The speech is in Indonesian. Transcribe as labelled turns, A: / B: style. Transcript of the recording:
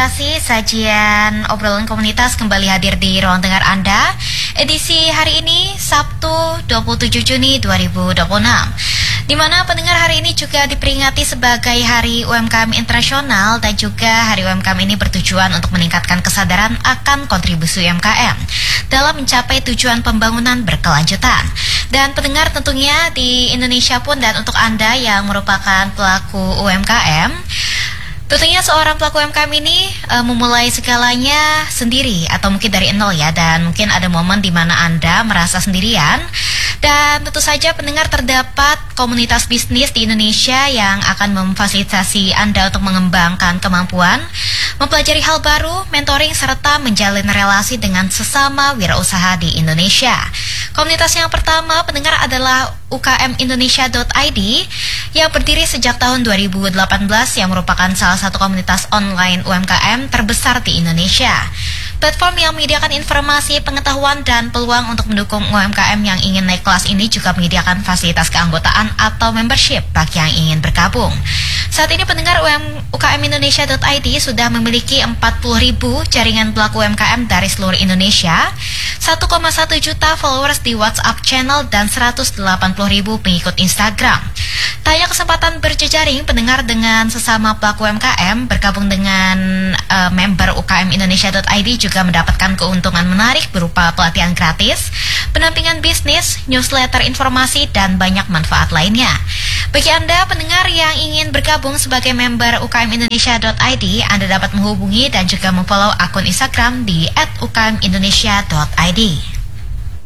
A: Inspirasi, sajian obrolan komunitas kembali hadir di ruang dengar Anda. Edisi hari ini Sabtu 27 Juni 2026. Di mana pendengar hari ini juga diperingati sebagai Hari UMKM Internasional dan juga Hari UMKM ini bertujuan untuk meningkatkan kesadaran akan kontribusi UMKM dalam mencapai tujuan pembangunan berkelanjutan. Dan pendengar tentunya di Indonesia pun dan untuk Anda yang merupakan pelaku UMKM, tentunya seorang pelaku UMKM ini memulai segalanya sendiri atau mungkin dari nol ya, dan mungkin ada momen di mana Anda merasa sendirian. Dan tentu saja pendengar, terdapat komunitas bisnis di Indonesia yang akan memfasilitasi Anda untuk mengembangkan kemampuan, mempelajari hal baru, mentoring, serta menjalin relasi dengan sesama wirausaha di Indonesia. Komunitas yang pertama pendengar adalah ukmindonesia.id yang berdiri sejak tahun 2018 yang merupakan salah satu komunitas online UMKM terbesar di Indonesia. Platform yang menyediakan informasi, pengetahuan, dan peluang untuk mendukung UMKM yang ingin naik kelas ini juga menyediakan fasilitas keanggotaan atau membership bagi yang ingin bergabung. Saat ini pendengar ukmindonesia.id sudah memiliki 40.000 jaringan pelaku UMKM dari seluruh Indonesia, 1,1 juta followers di WhatsApp channel, dan 180.000 pengikut Instagram. Tanya kesempatan berjejaring pendengar dengan sesama pelaku UMKM, bergabung dengan member ukmindonesia.id juga mendapatkan keuntungan menarik berupa pelatihan gratis, pendampingan bisnis, newsletter informasi, dan banyak manfaat lainnya. Bagi Anda pendengar yang ingin bergabung sebagai member ukmindonesia.id, Anda dapat menghubungi dan juga memfollow akun Instagram di @ukmindonesia.id.